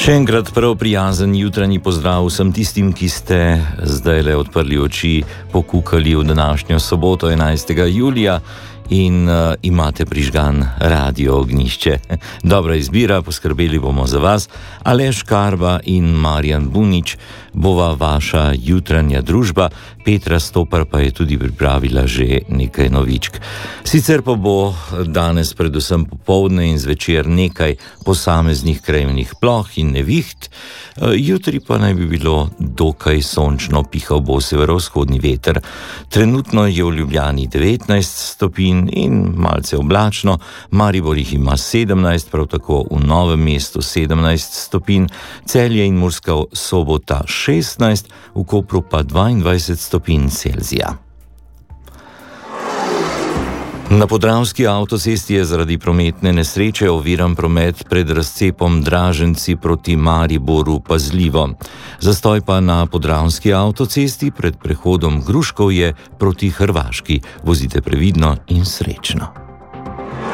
Še enkrat prav prijazen jutranji pozdrav vsem tistim, ki ste zdaj le odprli oči, pokukali v današnjo soboto 11. julija in imate prižgan radio Ognjišče. Dobra izbira, poskrbeli bomo za vas. Aleš Karba in Marjan Bunič bova vaša jutranja družba, Petra Stopar pa je tudi pripravila že nekaj novičk. Sicer pa bo danes predvsem popoldne in zvečer nekaj posameznih krajevnih ploh in neviht, jutri pa naj bi bilo dokaj sončno, pihal bo severovzhodni veter. Trenutno je v Ljubljani 19 stopinj in malce oblačno, Maribor jih ima 17, prav tako v Novem mestu 17 stopinj, Celje in Murska Sobota 16, v Kopru pa 22 stopinj Celzija. Na Podravski avtocesti je zaradi prometne nesreče oviran promet pred razcepom Draženci proti Mariboru pazljivo. Zastoj pa na Podravski avtocesti pred prehodom Gruškovje proti Hrvaški. Vozite previdno in srečno.